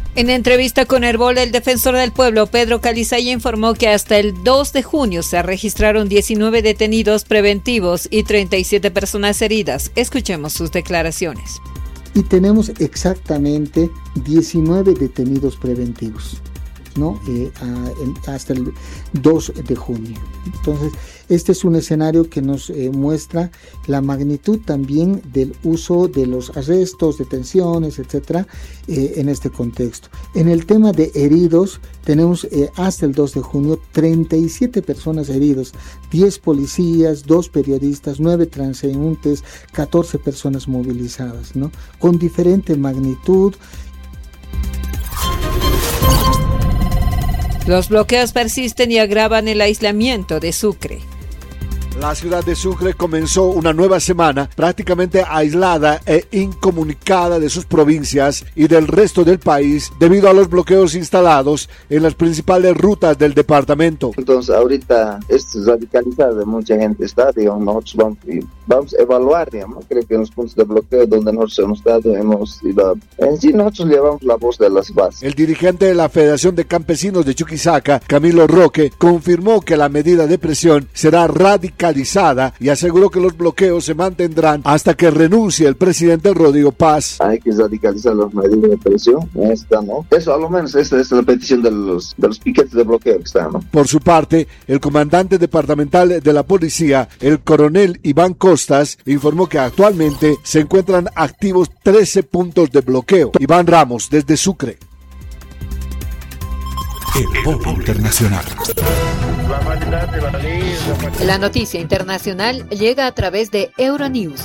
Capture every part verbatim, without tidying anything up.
En entrevista con Herbol, el defensor del pueblo, Pedro Calizaya, informó que hasta el dos de junio se registraron diecinueve detenidos preventivos y treinta y siete personas heridas. Escuchemos sus declaraciones. Y tenemos exactamente diecinueve detenidos preventivos, ¿no? Eh, a, hasta el dos de junio. Entonces, este es un escenario que nos eh, muestra la magnitud también del uso de los arrestos, detenciones, etcétera, eh, en este contexto. En el tema de heridos, tenemos eh, hasta el dos de junio treinta y siete personas heridas, diez policías, dos periodistas, nueve transeúntes, catorce personas movilizadas, ¿no? Con diferente magnitud. Los bloqueos persisten y agravan el aislamiento de Sucre. La ciudad de Sucre comenzó una nueva semana prácticamente aislada e incomunicada de sus provincias y del resto del país debido a los bloqueos instalados en las principales rutas del departamento. Entonces ahorita es radicalizada, mucha gente está, digamos, nosotros vamos, vamos a evaluar, digamos, creo que en los puntos de bloqueo donde nosotros hemos estado, hemos ido, en sí nosotros llevamos la voz de las bases. El dirigente de la Federación de Campesinos de Chuquisaca, Camilo Roque, confirmó que la medida de presión será radical y aseguró que los bloqueos se mantendrán hasta que renuncie el presidente Rodrigo Paz. Hay que radicalizar las medidas de presión, esta, ¿no? Eso a lo menos esta es la petición de los, de los piquetes de bloqueo que están, ¿no? Por su parte, el comandante departamental de la policía, el coronel Iván Costas, informó que actualmente se encuentran activos trece puntos de bloqueo. Iván Ramos, desde Sucre. El Polo Internacional. La noticia internacional llega a través de Euronews.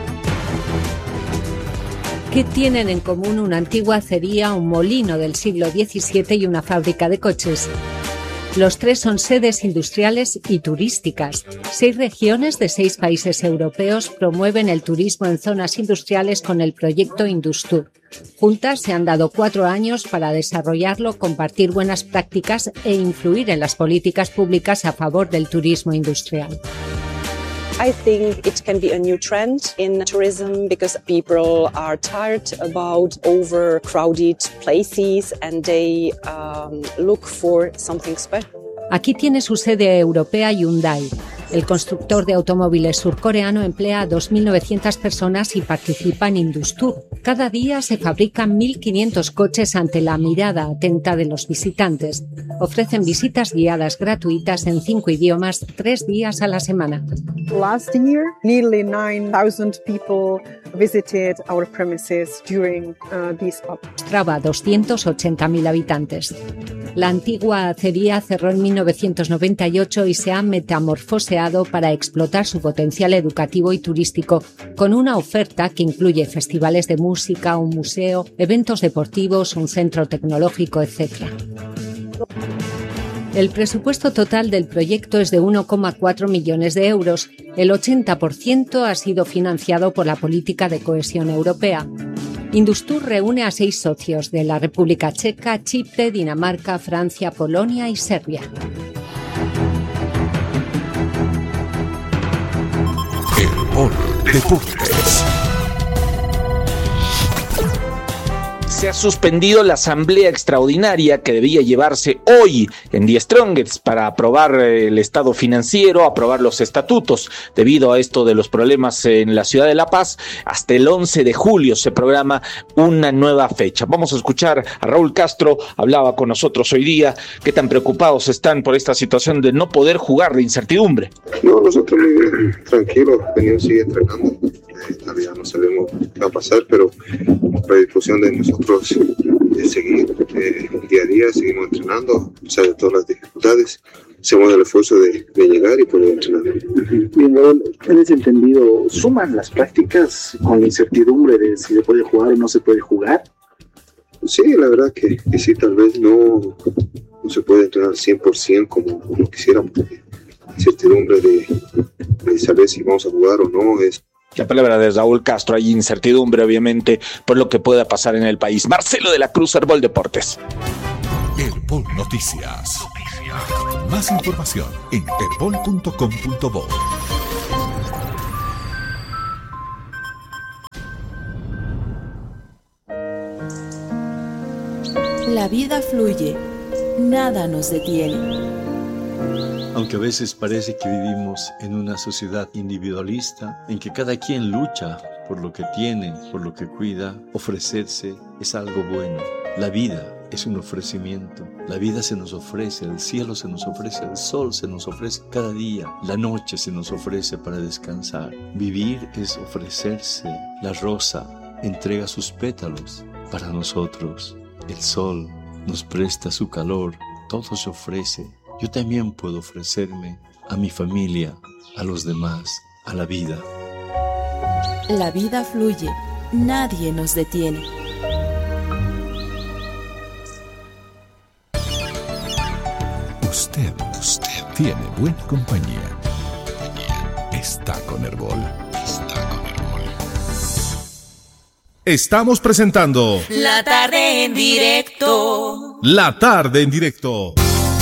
¿Qué tienen en común una antigua acería, un molino del siglo diecisiete y una fábrica de coches? Los tres son sedes industriales y turísticas. Seis regiones de seis países europeos promueven el turismo en zonas industriales con el proyecto Industur. Juntas se han dado cuatro años para desarrollarlo, compartir buenas prácticas e influir en las políticas públicas a favor del turismo industrial. I think it can be a new trend in tourism because people are tired about overcrowded places and they um, look for something special. Aquí tiene su sede europea Hyundai. El constructor de automóviles surcoreano emplea a dos mil novecientas personas y participa en Industur. Cada día se fabrican mil quinientos coches ante la mirada atenta de los visitantes. Ofrecen visitas guiadas gratuitas en cinco idiomas, tres días a la semana. Last year, nearly nine thousand people visited our premises during uh, this up. Mostraba doscientos ochenta mil habitantes. La antigua acería cerró en mil novecientos noventa y ocho y se ha metamorfoseado para explotar su potencial educativo y turístico con una oferta que incluye festivales de música, un museo, eventos deportivos, un centro tecnológico, etcétera. El presupuesto total del proyecto es de uno coma cuatro millones de euros. El ochenta por ciento ha sido financiado por la política de cohesión europea. Industur reúne a seis socios de la República Checa, Chipre, Dinamarca, Francia, Polonia y Serbia. El Polo Deportes. Se ha suspendido la asamblea extraordinaria que debía llevarse hoy en The Strongest para aprobar el estado financiero, aprobar los estatutos. Debido a esto de los problemas en la ciudad de La Paz, hasta el once de julio se programa una nueva fecha. Vamos a escuchar a Raúl Castro, hablaba con nosotros hoy día. ¿Qué tan preocupados están por esta situación de no poder jugar, de incertidumbre? No, nosotros muy bien, tranquilos, venimos sigue entrenando. Todavía no sabemos qué va a pasar, pero la discusión de nosotros es seguir eh, día a día, seguimos entrenando, a pesar de todas las dificultades, hacemos el esfuerzo de, de llegar y poder entrenar. Bien, en ese entendido, ¿suman las prácticas con la incertidumbre de si se puede jugar o no se puede jugar? Sí, la verdad que, que sí, tal vez no, no se puede entrenar cien por ciento como, como quisiéramos, porque la incertidumbre de, de saber si vamos a jugar o no es... La palabra de Raúl Castro, hay incertidumbre obviamente por lo que pueda pasar en el país. Marcelo de la Cruz, Herbol Deportes. Herbol Noticias. Noticias. Más información en herbol punto com punto bo. La vida fluye, nada nos detiene. Aunque a veces parece que vivimos en una sociedad individualista, en que cada quien lucha por lo que tiene, por lo que cuida, ofrecerse es algo bueno. La vida es un ofrecimiento. La vida se nos ofrece, el cielo se nos ofrece, el sol se nos ofrece cada día, la noche se nos ofrece para descansar. Vivir es ofrecerse. La rosa entrega sus pétalos para nosotros. El sol nos presta su calor, todo se ofrece. Yo también puedo ofrecerme a mi familia, a los demás, a la vida. La vida fluye, nadie nos detiene. Usted, usted tiene buena compañía. Está con Herbol. Está con Herbol. Estamos presentando La tarde en directo. La tarde en directo.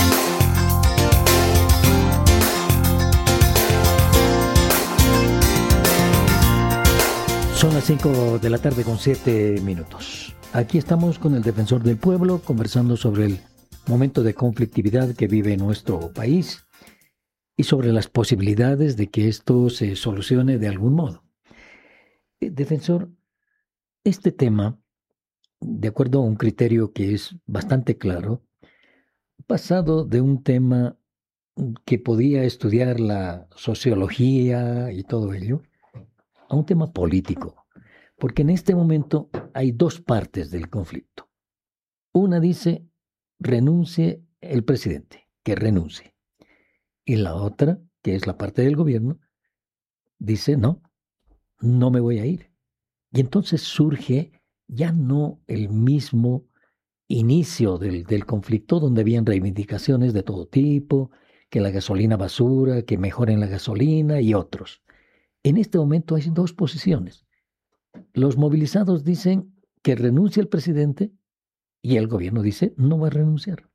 Son las cinco de la tarde con siete minutos. Aquí estamos con el Defensor del Pueblo conversando sobre el momento de conflictividad que vive nuestro país y sobre las posibilidades de que esto se solucione de algún modo. Defensor, este tema, de acuerdo a un criterio que es bastante claro, pasado de un tema que podía estudiar la sociología y todo ello, a un tema político, porque en este momento hay dos partes del conflicto. Una dice, renuncie el presidente, que renuncie. Y la otra, que es la parte del gobierno, dice, no, no me voy a ir. Y entonces surge ya no el mismo inicio del, del conflicto, donde habían reivindicaciones de todo tipo, que la gasolina basura, que mejoren la gasolina y otros. En este momento hay dos posiciones. Los movilizados dicen que renuncie el presidente y el gobierno dice no va a renunciar.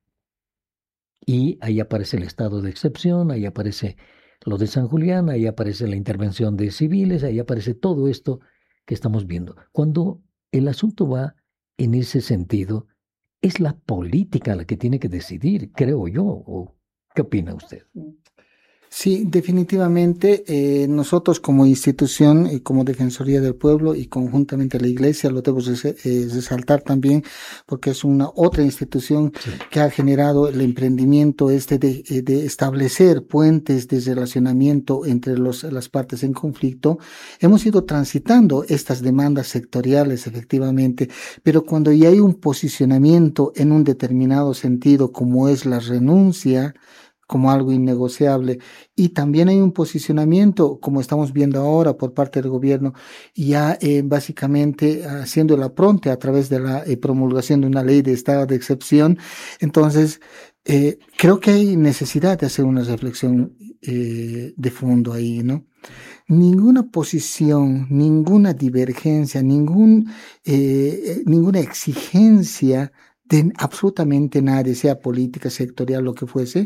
Y ahí aparece el estado de excepción, ahí aparece lo de San Julián, ahí aparece la intervención de civiles, ahí aparece todo esto que estamos viendo. Cuando el asunto va en ese sentido, es la política la que tiene que decidir, creo yo. ¿O qué opina usted? Sí, definitivamente eh, nosotros como institución y como Defensoría del Pueblo y conjuntamente la Iglesia lo debemos eh, resaltar también porque es una otra institución sí. que ha generado el emprendimiento este de, de establecer puentes de relacionamiento entre los, las partes en conflicto. Hemos ido transitando estas demandas sectoriales efectivamente, pero cuando ya hay un posicionamiento en un determinado sentido como es la renuncia, como algo innegociable, y también hay un posicionamiento, como estamos viendo ahora por parte del gobierno, ya eh, básicamente haciendo la pronte a través de la eh, promulgación de una ley de estado de excepción. Entonces, eh, creo que hay necesidad de hacer una reflexión eh, de fondo ahí, ¿no? Ninguna posición, ninguna divergencia, ningún, eh, ninguna exigencia de absolutamente nadie, sea política, sectorial, lo que fuese,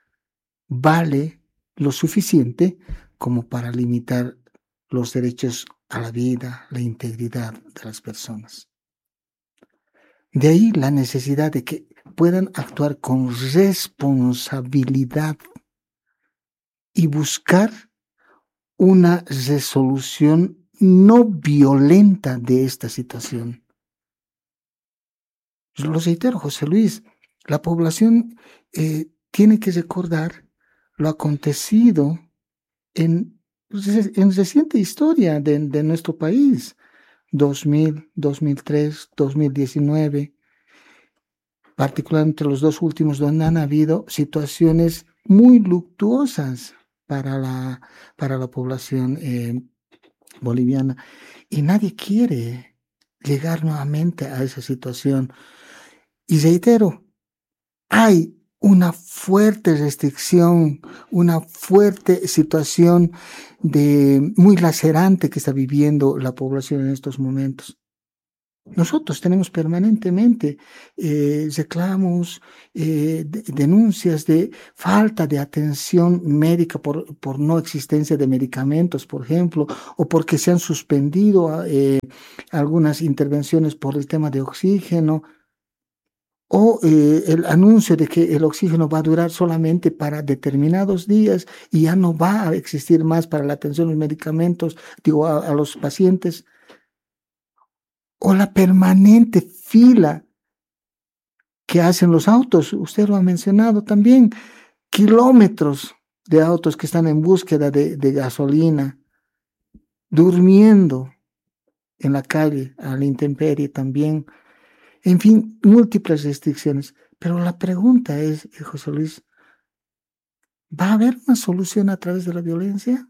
vale lo suficiente como para limitar los derechos a la vida, la integridad de las personas. De ahí la necesidad de que puedan actuar con responsabilidad y buscar una resolución no violenta de esta situación. Lo reitero, José Luis, la población eh, tiene que recordar lo acontecido en, en reciente historia de, de nuestro país, dos mil, dos mil tres, dos mil diecinueve, particularmente los dos últimos, donde han habido situaciones muy luctuosas para la, para la población eh, boliviana, y nadie quiere llegar nuevamente a esa situación. Y reitero, hay una fuerte restricción, una fuerte situación de, muy lacerante que está viviendo la población en estos momentos. Nosotros tenemos permanentemente eh, reclamos, eh, de, denuncias de falta de atención médica por, por no existencia de medicamentos, por ejemplo, o porque se han suspendido eh, algunas intervenciones por el tema de oxígeno. o eh, el anuncio de que el oxígeno va a durar solamente para determinados días y ya no va a existir más para la atención de los medicamentos, digo, a, a los pacientes, o la permanente fila que hacen los autos, usted lo ha mencionado también, kilómetros de autos que están en búsqueda de, de gasolina, durmiendo en la calle, a la intemperie también, en fin, múltiples restricciones. Pero la pregunta es, José Luis, ¿va a haber una solución a través de la violencia?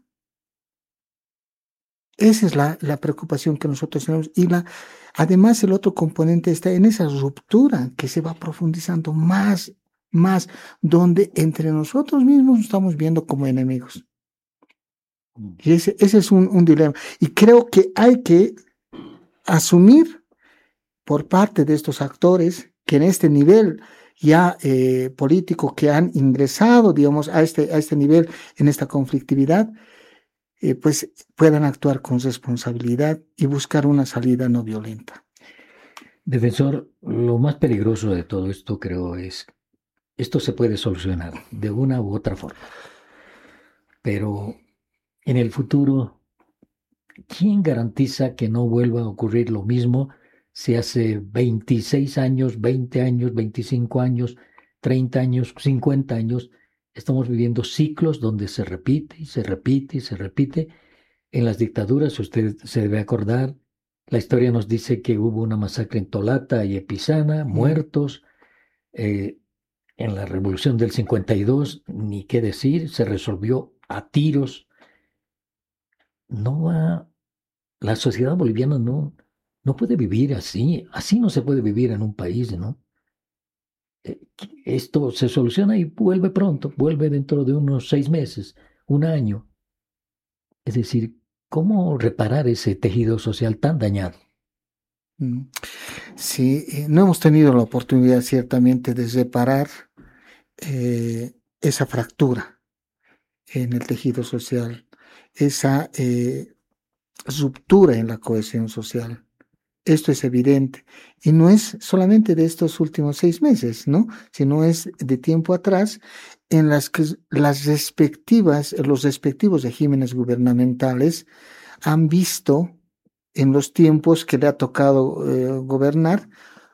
Esa es la, la preocupación que nosotros tenemos. Y la, además el otro componente está en esa ruptura que se va profundizando más, más, donde entre nosotros mismos nos estamos viendo como enemigos. Y ese, ese es un, un dilema. Y creo que hay que asumir por parte de estos actores que en este nivel ya eh, político que han ingresado, digamos, a este, a este nivel, en esta conflictividad, eh, pues puedan actuar con responsabilidad y buscar una salida no violenta. Defensor, lo más peligroso de todo esto, creo, es esto se puede solucionar de una u otra forma. Pero en el futuro, ¿quién garantiza que no vuelva a ocurrir lo mismo si hace veintiséis años, veinte años, veinticinco años, treinta años, cincuenta años, estamos viviendo ciclos donde se repite y se repite y se repite? En las dictaduras, usted se debe acordar, la historia nos dice que hubo una masacre en Tolata y Epizana, muertos. Eh, en la Revolución del cincuenta y dos, ni qué decir, se resolvió a tiros. No va, la sociedad boliviana no, no puede vivir así, así no se puede vivir en un país, ¿no? Esto se soluciona y vuelve pronto, vuelve dentro de unos seis meses, un año. Es decir, ¿cómo reparar ese tejido social tan dañado? Sí, no hemos tenido la oportunidad ciertamente de reparar eh, esa fractura en el tejido social, esa eh, ruptura en la cohesión social. Esto es evidente, y no es solamente de estos últimos seis meses, ¿no? Sino es de tiempo atrás, en las que las respectivas, los respectivos regímenes gubernamentales han visto en los tiempos que le ha tocado eh, gobernar,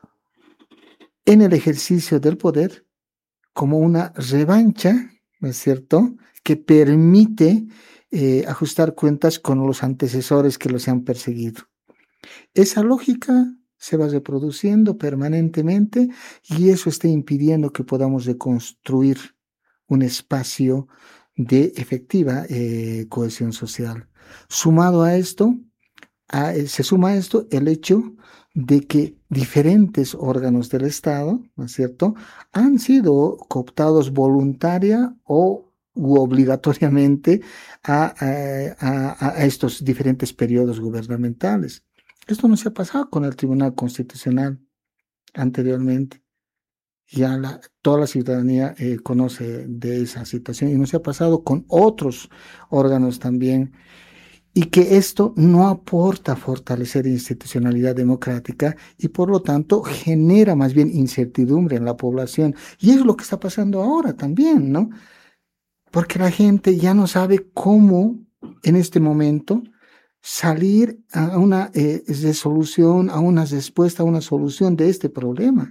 en el ejercicio del poder, como una revancha, ¿no es cierto?, que permite eh, ajustar cuentas con los antecesores que los han perseguido. Esa lógica se va reproduciendo permanentemente y eso está impidiendo que podamos reconstruir un espacio de efectiva eh, cohesión social. Sumado a esto, a, se suma a esto el hecho de que diferentes órganos del Estado, ¿no es cierto?, han sido cooptados voluntaria o u obligatoriamente a, a, a estos diferentes periodos gubernamentales. Esto no se ha pasado con el Tribunal Constitucional anteriormente. Ya la, toda la ciudadanía eh, conoce de esa situación y no se ha pasado con otros órganos también. Y que esto no aporta a fortalecer institucionalidad democrática y por lo tanto genera más bien incertidumbre en la población. Y es lo que está pasando ahora también, ¿no? Porque la gente ya no sabe cómo en este momento salir a una eh, resolución, a una respuesta, a una solución de este problema.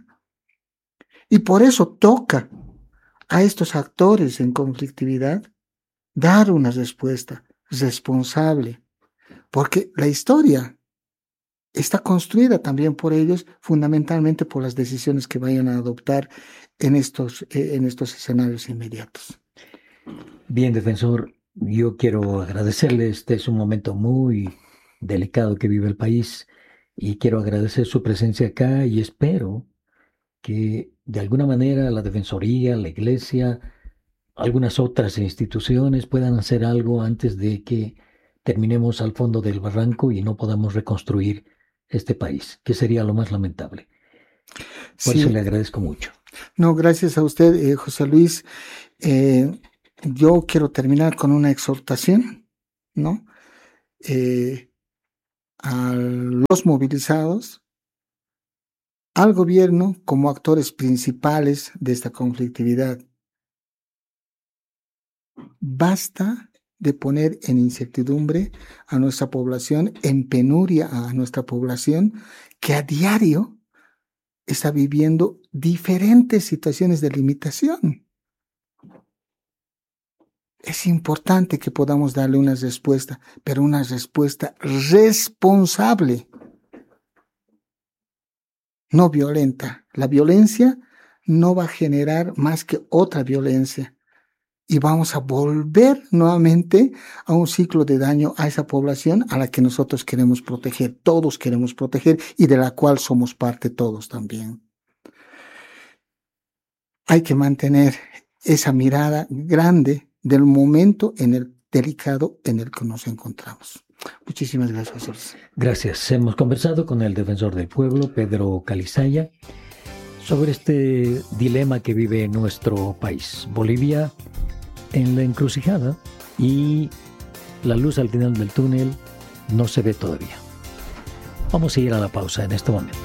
Y por eso toca a estos actores en conflictividad dar una respuesta responsable, porque la historia está construida también por ellos, fundamentalmente por las decisiones que vayan a adoptar en estos, eh, en estos escenarios inmediatos. Bien, defensor, yo quiero agradecerle, este es un momento muy delicado que vive el país y quiero agradecer su presencia acá y espero que de alguna manera la Defensoría, la Iglesia, algunas otras instituciones puedan hacer algo antes de que terminemos al fondo del barranco y no podamos reconstruir este país, que sería lo más lamentable. Por sí. Eso le agradezco mucho. No, gracias a usted, eh, José Luis. Eh, yo quiero terminar con una exhortación, ¿no? Eh, a los movilizados al gobierno como actores principales de esta conflictividad. Basta de poner en incertidumbre a nuestra población, en penuria a nuestra población, que a diario está viviendo diferentes situaciones de limitación. Es importante que podamos darle una respuesta, pero una respuesta responsable, no violenta. La violencia no va a generar más que otra violencia y vamos a volver nuevamente a un ciclo de daño a esa población a la que nosotros queremos proteger, todos queremos proteger y de la cual somos parte todos también. Hay que mantener esa mirada grande del momento en el delicado en el que nos encontramos. Muchísimas gracias, Luis. Gracias. Hemos conversado con el defensor del pueblo, Pedro Calizaya, sobre este dilema que vive nuestro país. Bolivia en la encrucijada y la luz al final del túnel no se ve todavía. Vamos a ir a la pausa en este momento.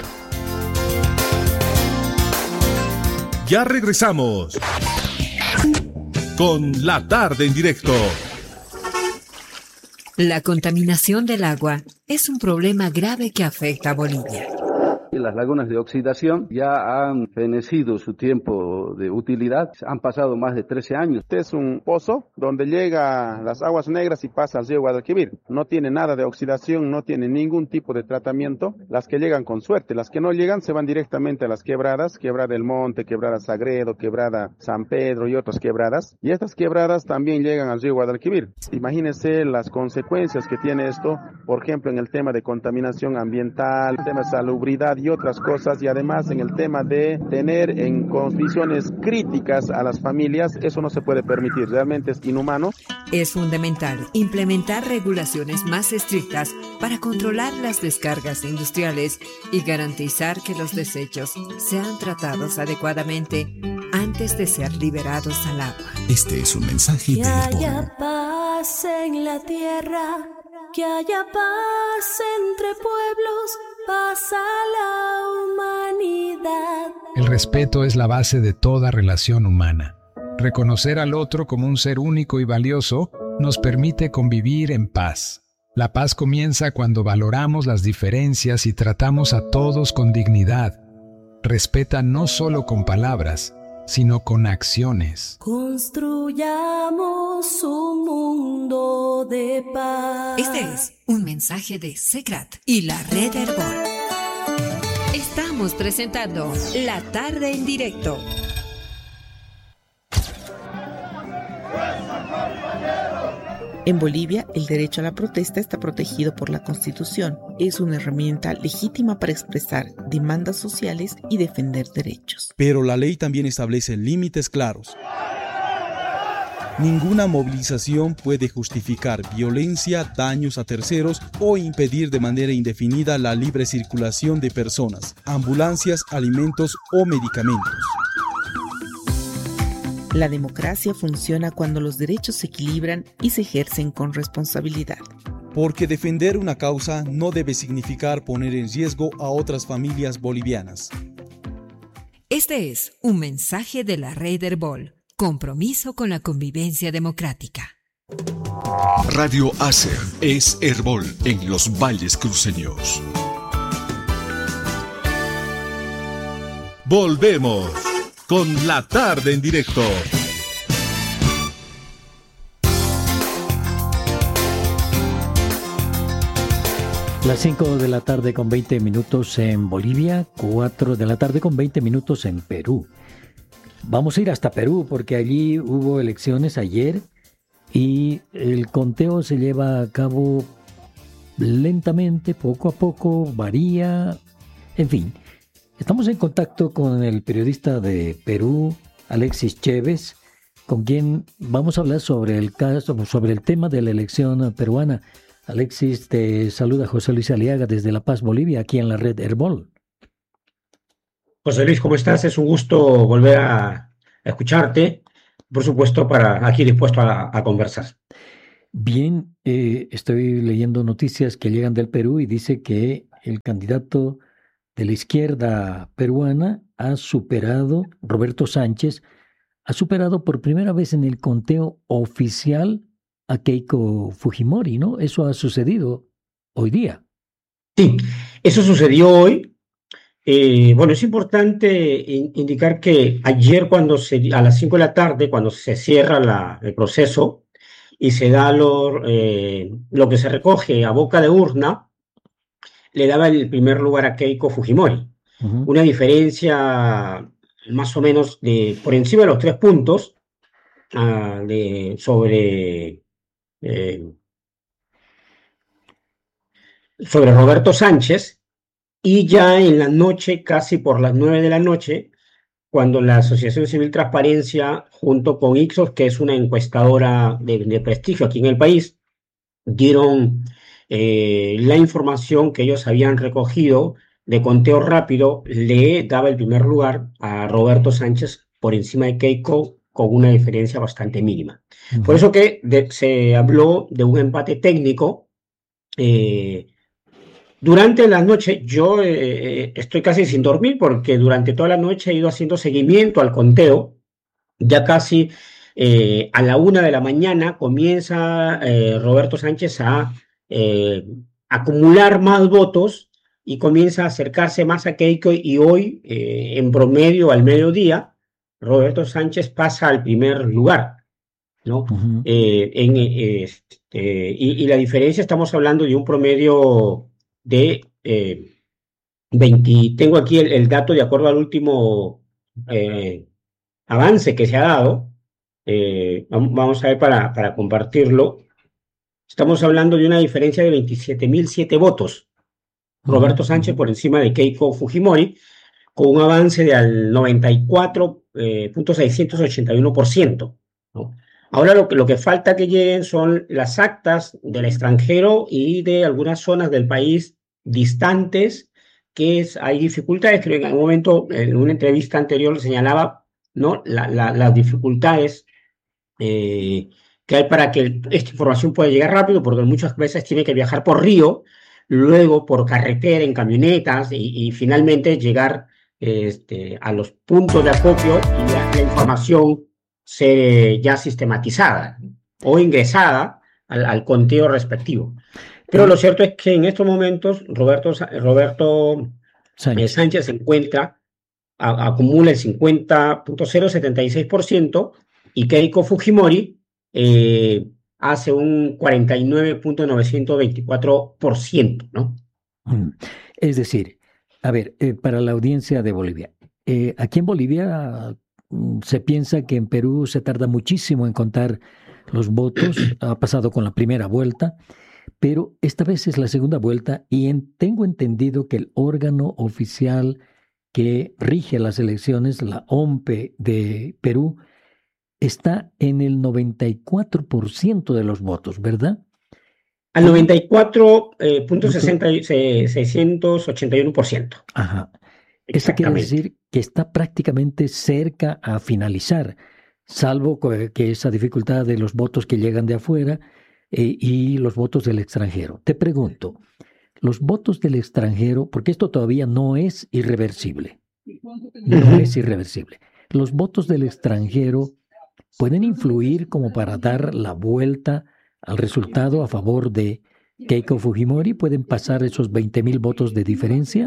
Ya regresamos con La Tarde en Directo. La contaminación del agua es un problema grave que afecta a Bolivia. Las lagunas de oxidación ya han fenecido su tiempo de utilidad, han pasado más de trece años. Este es un pozo donde llega las aguas negras y pasa al río Guadalquivir. No tiene nada de oxidación, no tiene ningún tipo de tratamiento. Las que llegan con suerte, las que no llegan se van directamente a las quebradas, Quebrada del Monte, Quebrada Sagredo, Quebrada San Pedro y otras quebradas. Y estas quebradas también llegan al río Guadalquivir. Imagínense las consecuencias que tiene esto, por ejemplo, en el tema de contaminación ambiental, el tema de salubridad y otras cosas, y además en el tema de tener en condiciones críticas a las familias. Eso no se puede permitir, realmente es inhumano. Es fundamental implementar regulaciones más estrictas para controlar las descargas industriales y garantizar que los desechos sean tratados adecuadamente antes de ser liberados al agua. Este es un mensaje que de haya paz en la tierra, que haya paz entre pueblos, paz a la humanidad. El respeto es la base de toda relación humana. Reconocer al otro como un ser único y valioso nos permite convivir en paz. La paz comienza cuando valoramos las diferencias y tratamos a todos con dignidad. Respeta no solo con palabras, sino con acciones. Construyamos un mundo de paz. Este es un mensaje de SECRAT y la Red Herbol. Estamos presentando La Tarde en Directo. En Bolivia, el derecho a la protesta está protegido por la Constitución. Es una herramienta legítima para expresar demandas sociales y defender derechos. Pero la ley también establece límites claros. Ninguna movilización puede justificar violencia, daños a terceros o impedir de manera indefinida la libre circulación de personas, ambulancias, alimentos o medicamentos. La democracia funciona cuando los derechos se equilibran y se ejercen con responsabilidad. Porque defender una causa no debe significar poner en riesgo a otras familias bolivianas. Este es un mensaje de la Red Herbol. Compromiso con la convivencia democrática. Radio Acer es Herbol en los valles cruceños. Volvemos con La Tarde en Directo. Las cinco de la tarde con veinte minutos en Bolivia, cuatro de la tarde con veinte minutos en Perú. Vamos a ir hasta Perú porque allí hubo elecciones ayer y el conteo se lleva a cabo lentamente, poco a poco, varía, en fin. Estamos en contacto con el periodista de Perú, Alexis Chévez, con quien vamos a hablar sobre el caso, sobre el tema de la elección peruana. Alexis, te saluda José Luis Aliaga desde La Paz, Bolivia, aquí en la Red Herbol. José Luis, ¿cómo estás? Es un gusto volver a escucharte, por supuesto, para aquí dispuesto a, a conversar. Bien, eh, estoy leyendo noticias que llegan del Perú y dice que el candidato de la izquierda peruana ha superado, Roberto Sánchez, ha superado por primera vez en el conteo oficial a Keiko Fujimori, ¿no? Eso ha sucedido hoy día. Sí, eso sucedió hoy. Eh, bueno, es importante in- indicar que ayer cuando se, a las cinco de la tarde, cuando se cierra la, el proceso y se da lo, eh, lo que se recoge a boca de urna, le daba el primer lugar a Keiko Fujimori. Uh-huh. Una diferencia más o menos de por encima de los tres puntos uh, de, sobre, eh, sobre Roberto Sánchez. Y ya en la noche, casi por las nueve de la noche, cuando la Asociación Civil Transparencia, junto con Ipsos, que es una encuestadora de, de prestigio aquí en el país, dieron eh, la información que ellos habían recogido de conteo rápido, le daba el primer lugar a Roberto Sánchez por encima de Keiko con una diferencia bastante mínima. Uh-huh. Por eso que de, se habló de un empate técnico. Eh, Durante la noche yo eh, estoy casi sin dormir porque durante toda la noche he ido haciendo seguimiento al conteo. Ya casi eh, a la una de la mañana comienza eh, Roberto Sánchez a eh, acumular más votos y comienza a acercarse más a Keiko y hoy, eh, en promedio al mediodía, Roberto Sánchez pasa al primer lugar, ¿no? Uh-huh. eh, en, eh, este, y, y la diferencia, estamos hablando de un promedio de eh, veinte, tengo aquí el, el dato de acuerdo al último eh, avance que se ha dado, eh, vamos a ver para, para compartirlo, estamos hablando de una diferencia de veintisiete mil siete votos, Roberto Sánchez por encima de Keiko Fujimori, con un avance de al noventa y cuatro punto seiscientos ochenta y uno por ciento, ¿no? Ahora lo que, lo que falta que lleguen son las actas del extranjero y de algunas zonas del país distantes, que es, hay dificultades. Creo que en algún momento, en una entrevista anterior, señalaba, ¿no? la, la, las dificultades eh, que hay para que esta información pueda llegar rápido, porque muchas veces tiene que viajar por río, luego por carretera, en camionetas, y, y finalmente llegar este, a los puntos de acopio y la, la información ser ya sistematizada o ingresada al, al conteo respectivo. Pero lo cierto es que en estos momentos Roberto, Roberto Sánchez. Eh, Sánchez se encuentra, a, acumula el cincuenta punto cero setenta y seis por ciento y Keiko Fujimori eh, hace un cuarenta y nueve punto novecientos veinticuatro por ciento, ¿no? Es decir, a ver, eh, para la audiencia de Bolivia, eh, aquí en Bolivia se piensa que en Perú se tarda muchísimo en contar los votos, ha pasado con la primera vuelta, pero esta vez es la segunda vuelta y en, tengo entendido que el órgano oficial que rige las elecciones, la O M P E de Perú, está en el noventa y cuatro por ciento de los votos, ¿verdad? Al noventa y cuatro punto seiscientos ochenta y uno por ciento. Ajá. Eso quiere decir que está prácticamente cerca a finalizar, salvo que esa dificultad de los votos que llegan de afuera eh, y los votos del extranjero. Te pregunto, los votos del extranjero, porque esto todavía no es irreversible, no es irreversible. Los votos del extranjero pueden influir como para dar la vuelta al resultado a favor de Keiko Fujimori, pueden pasar esos veinte mil votos de diferencia.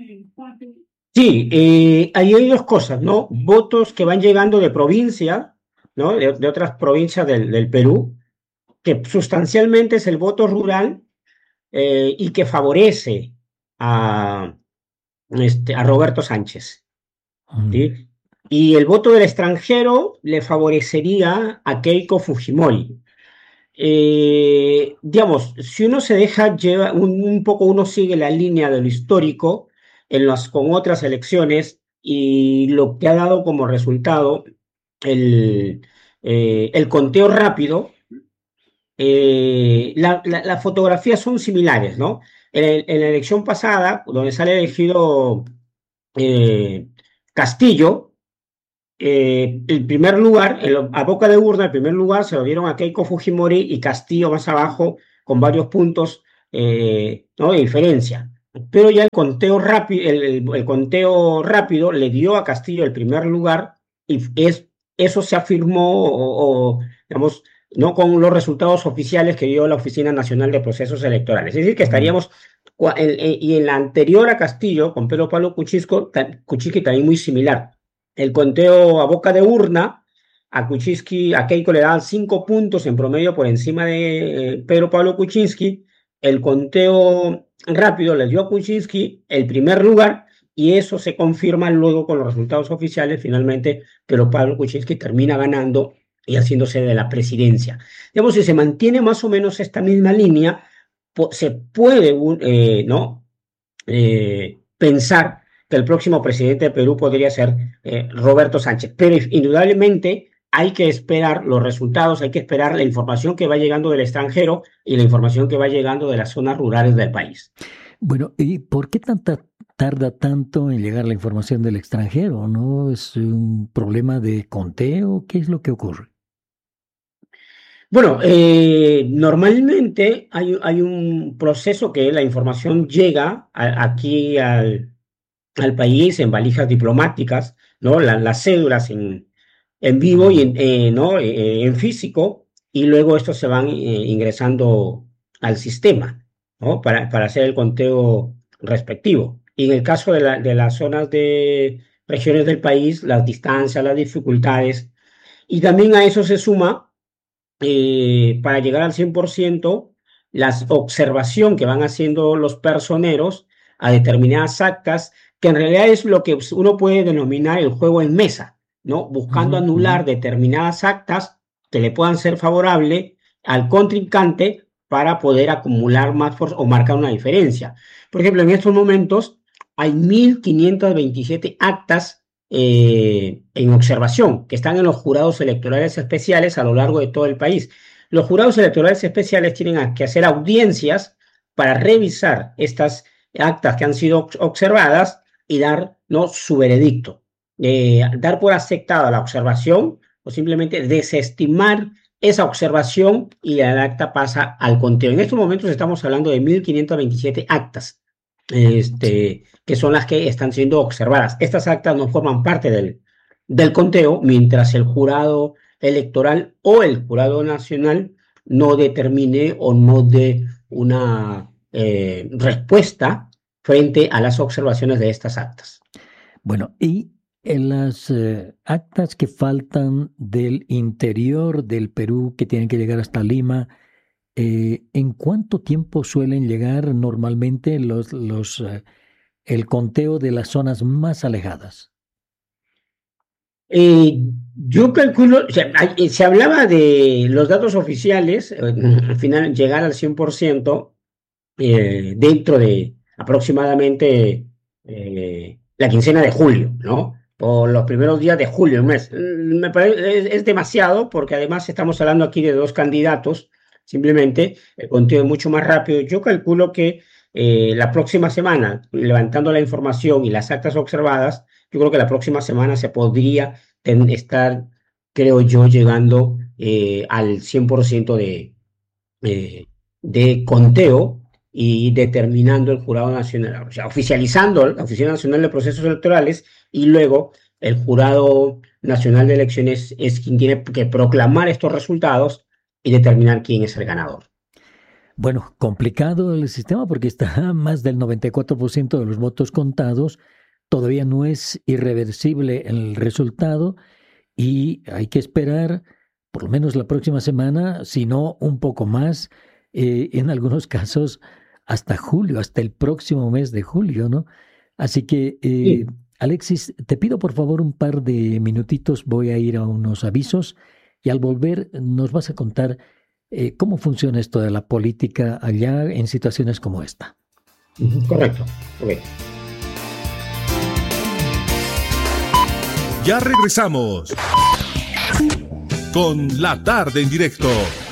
Sí, eh, ahí hay dos cosas, ¿no? Votos que van llegando de provincia, ¿no? De, de otras provincias del, del Perú, que sustancialmente es el voto rural eh, y que favorece a, este, a Roberto Sánchez, ¿sí? Mm. Y el voto del extranjero le favorecería a Keiko Fujimori. Eh, digamos, si uno se deja llevar, un, un poco uno sigue la línea de lo histórico, en las, con otras elecciones y lo que ha dado como resultado el, eh, el conteo rápido, eh, la, la, las fotografías son similares, ¿no? En, en la elección pasada, donde sale elegido eh, Castillo, eh, el primer lugar, el, a boca de urna, el primer lugar se lo dieron a Keiko Fujimori y Castillo más abajo con varios puntos eh, ¿no? de diferencia. pero ya el conteo rápido, el, el, el conteo rápido le dio a Castillo el primer lugar y es, eso se afirmó o, o digamos, no con los resultados oficiales que dio la Oficina Nacional de Procesos Electorales. Es decir, que estaríamos, en, en, y en la anterior a Castillo, con Pedro Pablo Kuczynski, Kuczynski también muy similar. El conteo a boca de urna, a Kuczynski, a Keiko le daban cinco puntos en promedio por encima de eh, Pedro Pablo Kuczynski. El conteo rápido le dio a Kuczynski el primer lugar y eso se confirma luego con los resultados oficiales. Finalmente, Pedro Pablo Kuczynski termina ganando y haciéndose de la presidencia. Digamos, si se mantiene más o menos esta misma línea, se puede eh, ¿no? eh, pensar que el próximo presidente de Perú podría ser eh, Roberto Sánchez. Pero indudablemente hay que esperar los resultados, hay que esperar la información que va llegando del extranjero y la información que va llegando de las zonas rurales del país. Bueno, ¿y por qué tanta, tarda tanto en llegar la información del extranjero? ¿No es un problema de conteo? ¿Qué es lo que ocurre? Bueno, eh, normalmente hay, hay un proceso que la información llega a, aquí al, al país en valijas diplomáticas, ¿no? La, las cédulas en, en vivo y en, eh, ¿no? eh, en físico, y luego estos se van eh, ingresando al sistema, ¿no? Para, para hacer el conteo respectivo. Y en el caso de, la, de las zonas de regiones del país, las distancias, las dificultades, y también a eso se suma Eh, para llegar al cien por ciento, la observación que van haciendo los personeros a determinadas actas, que en realidad es lo que uno puede denominar el juego en mesa, ¿no? Buscando uh-huh. anular determinadas actas que le puedan ser favorables al contrincante para poder acumular más fuerza o marcar una diferencia. Por ejemplo, en estos momentos hay mil quinientas veintisiete actas Eh, en observación, que están en los jurados electorales especiales a lo largo de todo el país. Los jurados electorales especiales tienen que hacer audiencias para revisar estas actas que han sido observadas y dar, ¿no? su veredicto. Eh, dar por aceptada la observación o simplemente desestimar esa observación y el acta pasa al conteo. En estos momentos estamos hablando de mil quinientas veintisiete actas. Este, que son las que están siendo observadas. Estas actas no forman parte del, del conteo, mientras el jurado electoral o el jurado nacional no determine o no dé una eh, respuesta frente a las observaciones de estas actas. Bueno, y en las eh, actas que faltan del interior del Perú, que tienen que llegar hasta Lima, Eh, ¿en cuánto tiempo suelen llegar normalmente los, los, uh, el conteo de las zonas más alejadas? Eh, yo calculo, o sea, hay, se hablaba de los datos oficiales, eh, al final llegar al cien por ciento eh, dentro de aproximadamente eh, la quincena de julio, ¿no? O los primeros días de julio, un mes. Me parece, es, es demasiado porque además estamos hablando aquí de dos candidatos. Simplemente el conteo es mucho más rápido. Yo calculo que eh, la próxima semana, levantando la información y las actas observadas, yo creo que la próxima semana se podría ten, estar, creo yo, llegando eh, al cien por ciento de, eh, de conteo y determinando el Jurado Nacional, o sea, oficializando la Oficina Nacional de Procesos Electorales, y luego el Jurado Nacional de Elecciones es quien tiene que proclamar estos resultados y determinar quién es el ganador. Bueno, complicado el sistema porque está más del noventa y cuatro por ciento de los votos contados. Todavía no es irreversible el resultado y hay que esperar por lo menos la próxima semana, si no un poco más, eh, en algunos casos hasta julio, hasta el próximo mes de julio, ¿no? Así que, eh, sí. Alexis, te pido por favor un par de minutitos, voy a ir a unos avisos. Y al volver nos vas a contar eh, cómo funciona esto de la política allá en situaciones como esta. Correcto. Okay. Ya regresamos con La Tarde en Directo.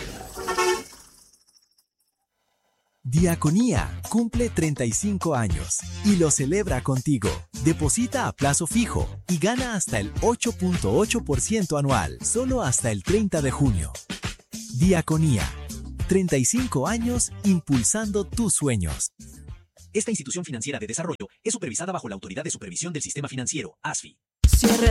Diaconía cumple treinta y cinco años y lo celebra contigo. Deposita a plazo fijo y gana hasta el ocho punto ocho por ciento anual, solo hasta el treinta de junio. Diaconía, treinta y cinco años impulsando tus sueños. Esta institución financiera de desarrollo es supervisada bajo la Autoridad de Supervisión del Sistema Financiero, A S F I. Cierre